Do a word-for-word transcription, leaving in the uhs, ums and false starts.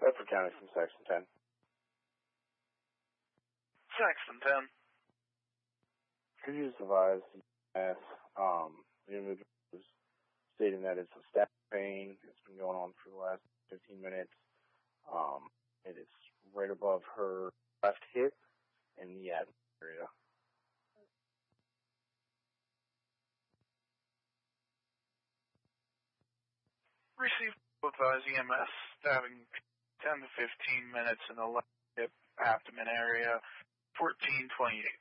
Bedford County from Section ten. Section ten. Could you just advise the U S, um, the individual stating that it's a stabbing pain. It's been going on for the last fifteen minutes. Um, and it's right above her left hip in the abdomen area. Received advise E M S stabbing ten to fifteen minutes in the left hip abdomen area, fourteen twenty-eight.